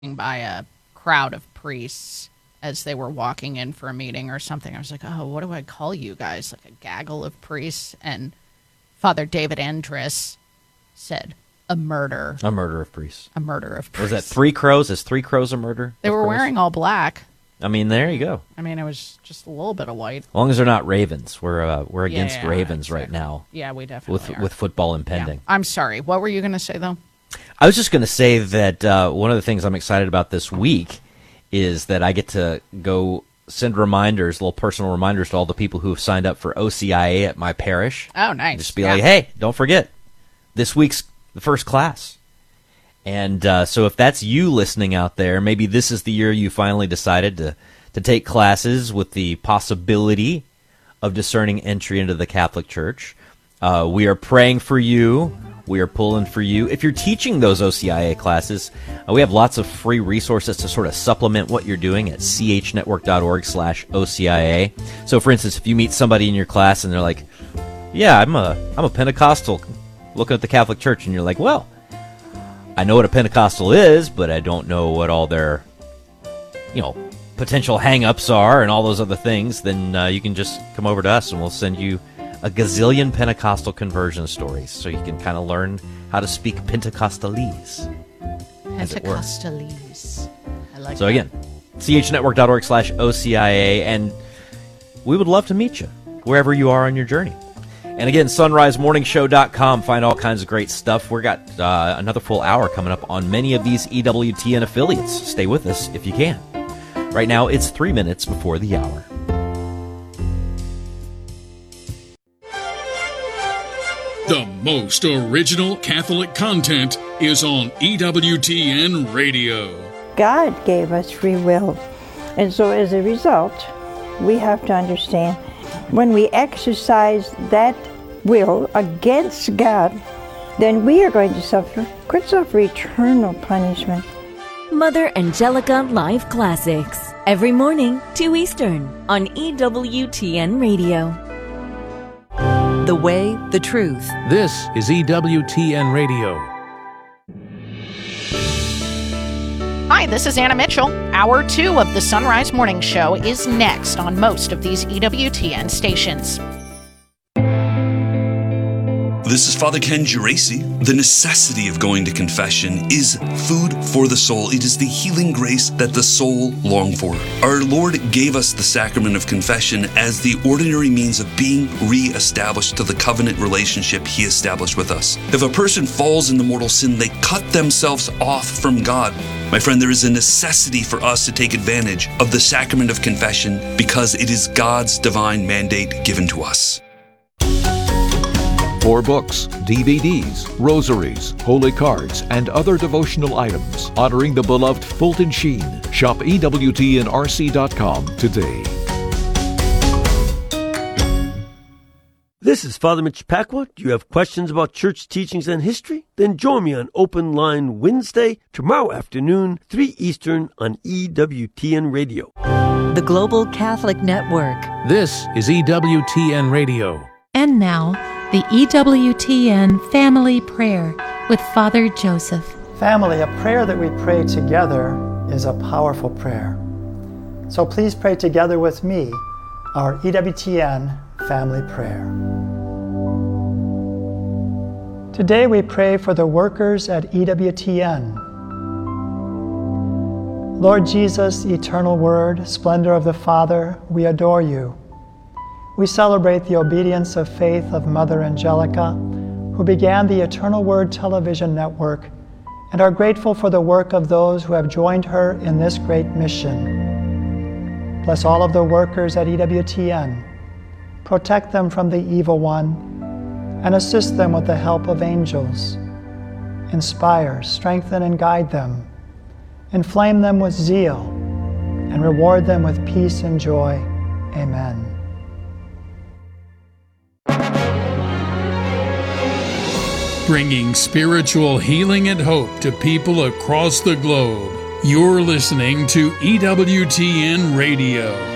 by a crowd of priests as they were walking in for a meeting or something. I was like, oh, what do I call you guys? Like a gaggle of priests? And Father David Andrus said, a murder. A murder of priests. A murder of priests. Was that 3 crows? Is 3 crows a murder? They were wearing all black. I mean, there you go. I mean, it was just a little bit of white. As long as they're not ravens. We're against ravens exactly. right now. Yeah, we definitely are. With football impending. Yeah. I'm sorry. What were you going to say, though? I was just going to say that one of the things I'm excited about this week is that I get to go send reminders, little personal reminders to all the people who have signed up for OCIA at my parish. Oh, nice. Just be like, hey, don't forget, this week's the first class. And so if that's you listening out there, maybe this is the year you finally decided to take classes with the possibility of discerning entry into the Catholic Church. We are praying for you. We are pulling for you. If you're teaching those OCIA classes, we have lots of free resources to sort of supplement what you're doing at chnetwork.org/OCIA. So, for instance, if you meet somebody in your class and they're like, yeah, I'm a Pentecostal looking at the Catholic Church, and you're like, well, I know what a Pentecostal is, but I don't know what all their, potential hang-ups are and all those other things, then you can just come over to us and we'll send you a gazillion Pentecostal conversion stories so you can kind of learn how to speak Pentecostalese. Pentecostalese. I like so that. Again, chnetwork.org/OCIA, and we would love to meet you wherever you are on your journey. And again, sunrisemorningshow.com. Find all kinds of great stuff. We've got another full hour coming up on many of these EWTN affiliates. Stay with us if you can. Right now, it's 3 minutes before the hour. The most original Catholic content is on EWTN Radio. God gave us free will. And so as a result, we have to understand when we exercise that will against God, then we are going to could suffer eternal punishment. Mother Angelica Live Classics. Every morning, 2 Eastern, on EWTN Radio. The way, the truth. This is EWTN Radio. Hi, this is Anna Mitchell. Hour 2 of the Sunrise Morning Show is next on most of these EWTN stations. This is Father Ken Geraci. The necessity of going to confession is food for the soul. It is the healing grace that the soul longs for. Our Lord gave us the sacrament of confession as the ordinary means of being re-established to the covenant relationship He established with us. If a person falls into mortal sin, they cut themselves off from God. My friend, there is a necessity for us to take advantage of the sacrament of confession because it is God's divine mandate given to us. For books, DVDs, rosaries, holy cards, and other devotional items honoring the beloved Fulton Sheen, shop EWTNRC.com today. This is Father Mitch Pacwa. Do you have questions about church teachings and history? Then join me on Open Line Wednesday, tomorrow afternoon, 3 Eastern on EWTN Radio. The Global Catholic Network. This is EWTN Radio. And now, the EWTN Family Prayer with Father Joseph. Family, a prayer that we pray together is a powerful prayer. So please pray together with me our EWTN Family Prayer. Today we pray for the workers at EWTN. Lord Jesus, eternal Word, splendor of the Father, we adore you. We celebrate the obedience of faith of Mother Angelica, who began the Eternal Word television network, and are grateful for the work of those who have joined her in this great mission. Bless all of the workers at EWTN. Protect them from the evil one, and assist them with the help of angels. Inspire, strengthen, and guide them. Inflame them with zeal, and reward them with peace and joy. Amen. Bringing spiritual healing and hope to people across the globe. You're listening to EWTN Radio.